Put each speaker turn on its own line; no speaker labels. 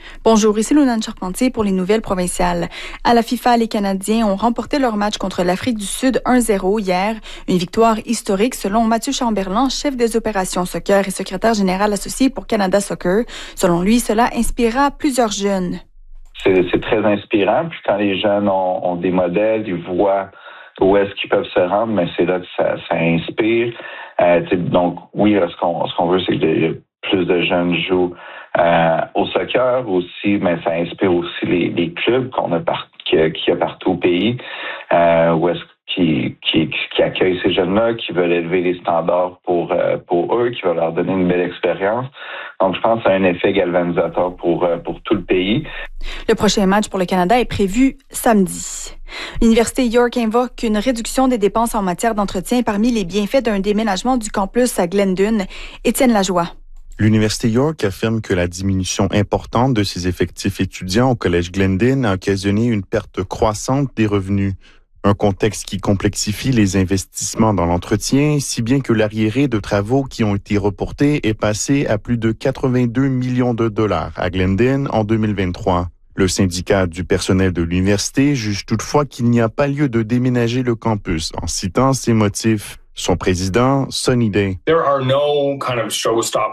Bonjour, ici Lunane Charpentier pour les nouvelles provinciales. À la FIFA, les Canadiens ont remporté leur match contre l'Afrique du Sud 1-0 hier. Une victoire historique selon Mathieu Chamberlain, chef des opérations soccer et secrétaire général associé pour Canada Soccer. Selon lui, cela inspirera plusieurs jeunes.
C'est très inspirant. Puis quand les jeunes ont des modèles, ils voient où est-ce qu'ils peuvent se rendre, mais c'est là que ça inspire. Donc oui, ce qu'on veut, c'est que plus de jeunes jouent au soccer aussi, mais ça inspire aussi les clubs qu'il y a partout au pays, où est-ce qui accueillent ces jeunes-là, qui veulent élever les standards pour eux, qui veulent leur donner une belle expérience. Donc, je pense que ça a un effet galvanisateur pour tout le pays.
Le prochain match pour le Canada est prévu samedi. L'Université York invoque une réduction des dépenses en matière d'entretien parmi les bienfaits d'un déménagement du campus à Glendon. Étienne Lajoie.
L'Université York affirme que la diminution importante de ses effectifs étudiants au Collège Glendon a occasionné une perte croissante des revenus. Un contexte qui complexifie les investissements dans l'entretien, si bien que l'arriéré de travaux qui ont été reportés est passé à plus de 82 millions de dollars à Glendon en 2023. Le syndicat du personnel de l'université juge toutefois qu'il n'y a pas lieu de déménager le campus en citant ses motifs. Son président, Sonny Day.